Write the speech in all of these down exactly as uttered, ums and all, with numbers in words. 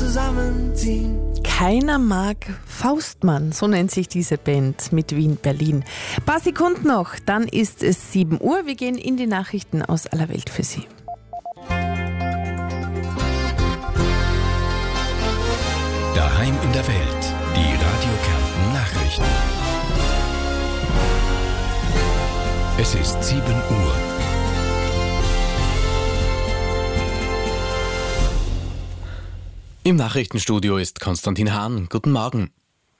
zusammenziehen. Keiner mag Faustmann, so nennt sich diese Band mit Wien-Berlin. Ein paar Sekunden noch, dann ist es sieben Uhr. Wir gehen in die Nachrichten aus aller Welt für Sie. Daheim in der Welt, die Radio Kärnten Nachrichten. Es ist sieben Uhr. Im Nachrichtenstudio ist Konstantin Hahn. Guten Morgen.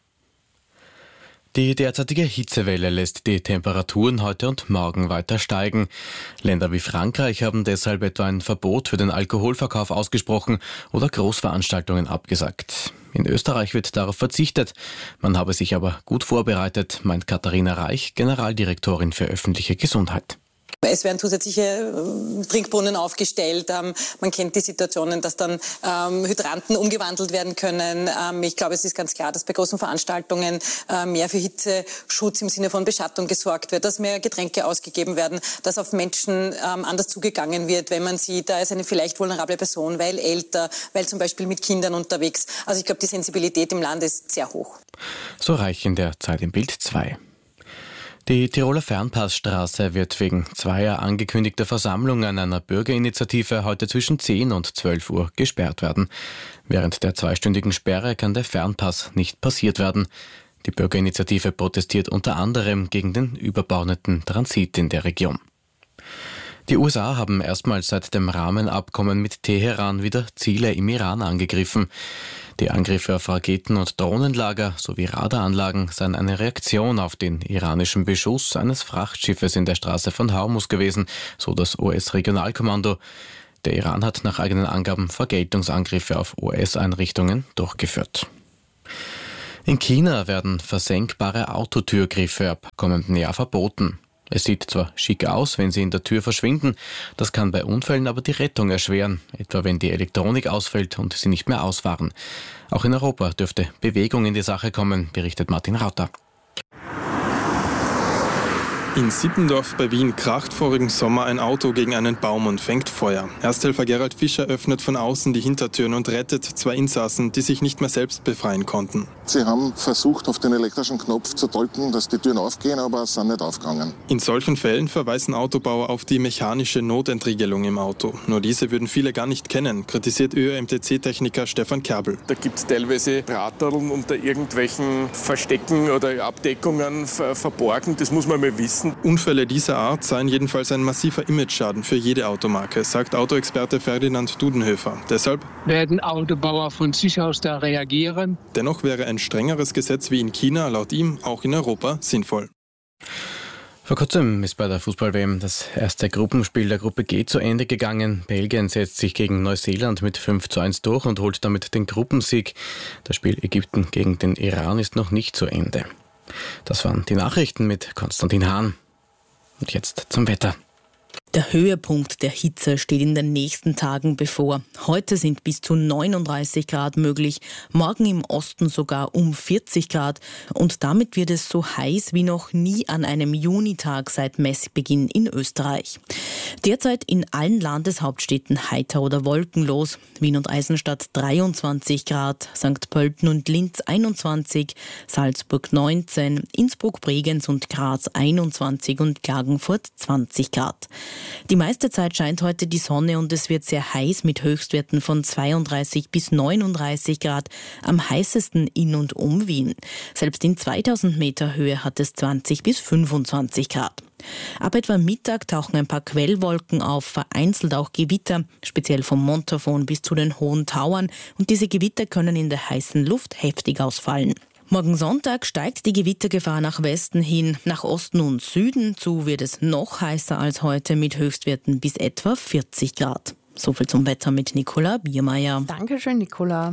Die derzeitige Hitzewelle lässt die Temperaturen heute und morgen weiter steigen. Länder wie Frankreich haben deshalb etwa ein Verbot für den Alkoholverkauf ausgesprochen oder Großveranstaltungen abgesagt. In Österreich wird darauf verzichtet. Man habe sich aber gut vorbereitet, meint Katharina Reich, Generaldirektorin für öffentliche Gesundheit. Es werden zusätzliche äh, Trinkbrunnen aufgestellt. Ähm, man kennt die Situationen, dass dann ähm, Hydranten umgewandelt werden können. Ähm, ich glaube, es ist ganz klar, dass bei großen Veranstaltungen äh, mehr für Hitzeschutz im Sinne von Beschattung gesorgt wird, dass mehr Getränke ausgegeben werden, dass auf Menschen ähm, anders zugegangen wird, wenn man sieht, da ist eine vielleicht vulnerable Person, weil älter, weil zum Beispiel mit Kindern unterwegs. Also ich glaube, die Sensibilität im Land ist sehr hoch. So Reich in der Zeit im Bild zwei. Die Tiroler Fernpassstraße wird wegen zweier angekündigter Versammlungen einer Bürgerinitiative heute zwischen zehn und zwölf Uhr gesperrt werden. Während der zweistündigen Sperre kann der Fernpass nicht passiert werden. Die Bürgerinitiative protestiert unter anderem gegen den überbordenden Transit in der Region. Die U S A haben erstmals seit dem Rahmenabkommen mit Teheran wieder Ziele im Iran angegriffen. Die Angriffe auf Raketen- und Drohnenlager sowie Radaranlagen seien eine Reaktion auf den iranischen Beschuss eines Frachtschiffes in der Straße von Hormuz gewesen, so das U S-Regionalkommando. Der Iran hat nach eigenen Angaben Vergeltungsangriffe auf U S-Einrichtungen durchgeführt. In China werden versenkbare Autotürgriffe ab kommenden Jahr verboten. Es sieht zwar schick aus, wenn sie in der Tür verschwinden, das kann bei Unfällen aber die Rettung erschweren, etwa wenn die Elektronik ausfällt und sie nicht mehr ausfahren. Auch in Europa dürfte Bewegung in die Sache kommen, berichtet Martin Rauter. In Sippendorf bei Wien kracht vorigen Sommer ein Auto gegen einen Baum und fängt Feuer. Ersthelfer Gerald Fischer öffnet von außen die Hintertüren und rettet zwei Insassen, die sich nicht mehr selbst befreien konnten. Sie haben versucht, auf den elektrischen Knopf zu drücken, dass die Türen aufgehen, aber es sind nicht aufgegangen. In solchen Fällen verweisen Autobauer auf die mechanische Notentriegelung im Auto. Nur diese würden viele gar nicht kennen, kritisiert Ö M T C-Techniker Stefan Kerbel. Da gibt es teilweise Drahtteln unter irgendwelchen Verstecken oder Abdeckungen ver- verborgen. Das muss man mal wissen. Unfälle dieser Art seien jedenfalls ein massiver Imageschaden für jede Automarke, sagt Autoexperte Ferdinand Dudenhöfer. Deshalb werden Autobauer von sich aus da reagieren. Dennoch wäre ein strengeres Gesetz wie in China laut ihm auch in Europa sinnvoll. Vor kurzem ist bei der Fußball-W M das erste Gruppenspiel der Gruppe G zu Ende gegangen. Belgien setzt sich gegen Neuseeland mit fünf zu eins durch und holt damit den Gruppensieg. Das Spiel Ägypten gegen den Iran ist noch nicht zu Ende. Das waren die Nachrichten mit Konstantin Hahn. Und jetzt zum Wetter. Der Höhepunkt der Hitze steht in den nächsten Tagen bevor. Heute sind bis zu neununddreißig Grad möglich, morgen im Osten sogar um vierzig Grad. Und damit wird es so heiß wie noch nie an einem Junitag seit Messbeginn in Österreich. Derzeit in allen Landeshauptstädten heiter oder wolkenlos. Wien und Eisenstadt dreiundzwanzig Grad, Sankt Pölten und Linz einundzwanzig, Salzburg neunzehn, Innsbruck, Bregenz und Graz einundzwanzig und Klagenfurt zwanzig Grad. Die meiste Zeit scheint heute die Sonne und es wird sehr heiß mit Höchstwerten von zweiunddreißig bis neununddreißig Grad, am heißesten in und um Wien. Selbst in zweitausend Meter Höhe hat es zwanzig bis fünfundzwanzig Grad. Ab etwa Mittag tauchen ein paar Quellwolken auf, vereinzelt auch Gewitter, speziell vom Montafon bis zu den Hohen Tauern, und diese Gewitter können in der heißen Luft heftig ausfallen. Morgen Sonntag steigt die Gewittergefahr nach Westen hin, nach Osten und Süden zu wird es noch heißer als heute mit Höchstwerten bis etwa vierzig Grad. Soviel zum Wetter mit Nicola Biermeier. Dankeschön, Nicola.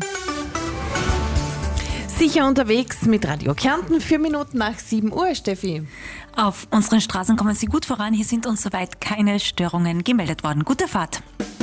Sicher unterwegs mit Radio Kärnten, vier Minuten nach sieben Uhr, Steffi. Auf unseren Straßen kommen Sie gut voran. Hier sind uns soweit keine Störungen gemeldet worden. Gute Fahrt.